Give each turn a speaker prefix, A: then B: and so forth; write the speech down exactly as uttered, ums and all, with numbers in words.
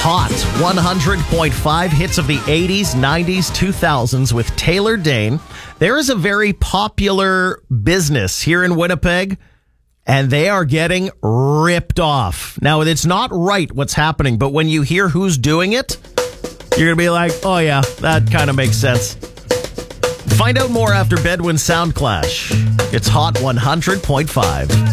A: Hot one hundred point five hits of the eighties, nineties, two thousands with Taylor Dayne. There is a very popular business here in Winnipeg, and they are getting ripped off. Now, it's not right what's happening, but when you hear who's doing it, you're going to be like, oh yeah, that kind of makes sense. Find out more after Bedouin Sound Clash. It's Hot one hundred point five.